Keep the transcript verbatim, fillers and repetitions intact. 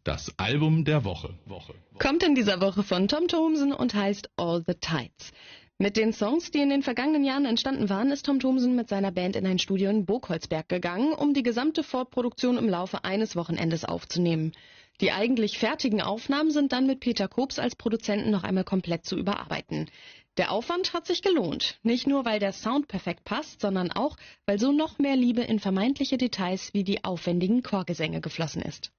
Das Album der Woche. Woche. Kommt in dieser Woche von Tom Thomsen und heißt All the Tides. Mit den Songs, die in den vergangenen Jahren entstanden waren, ist Tom Thomsen mit seiner Band in ein Studio in Burgholzberg gegangen, um die gesamte Vorproduktion im Laufe eines Wochenendes aufzunehmen. Die eigentlich fertigen Aufnahmen sind dann mit Peter Koops als Produzenten noch einmal komplett zu überarbeiten. Der Aufwand hat sich gelohnt. Nicht nur, weil der Sound perfekt passt, sondern auch, weil so noch mehr Liebe in vermeintliche Details wie die aufwendigen Chorgesänge geflossen ist.